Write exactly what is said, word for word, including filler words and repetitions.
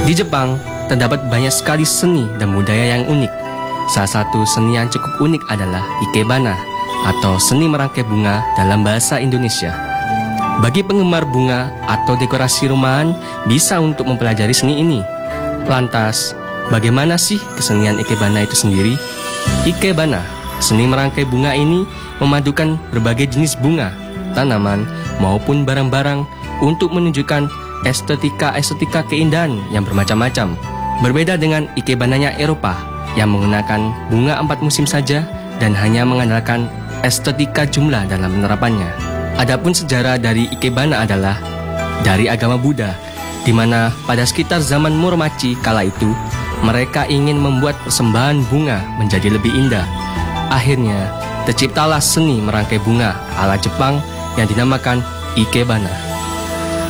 Di Jepang, terdapat banyak sekali seni dan budaya yang unik. Salah satu seni yang cukup unik adalah ikebana, atau seni merangkai bunga dalam bahasa Indonesia. Bagi penggemar bunga atau dekorasi rumahan, bisa untuk mempelajari seni ini. Lantas, bagaimana sih kesenian ikebana itu sendiri? Ikebana, seni merangkai bunga ini memadukan berbagai jenis bunga, tanaman, maupun barang-barang untuk menunjukkan estetika-estetika keindahan yang bermacam-macam. Berbeda dengan ikebananya Eropa yang menggunakan bunga empat musim saja dan hanya mengandalkan estetika jumlah dalam penerapannya. Adapun sejarah dari ikebana adalah dari agama Buddha, di mana pada sekitar zaman Muromachi kala itu, mereka ingin membuat persembahan bunga menjadi lebih indah. Akhirnya, terciptalah seni merangkai bunga ala Jepang yang dinamakan ikebana.